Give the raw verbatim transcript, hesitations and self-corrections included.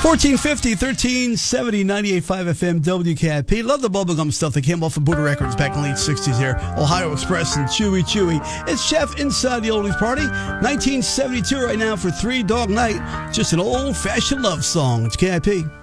fourteen fifty, thirteen seventy, ninety-eight point five F M, W K I P. Love the bubblegum stuff that came off of Buddha Records back in the late sixties here. Ohio Express and Chewy Chewy. It's Chef inside the Oldies Party. nineteen seventy-two right now for Three Dog Night. Just an old-fashioned love song. It's K I P.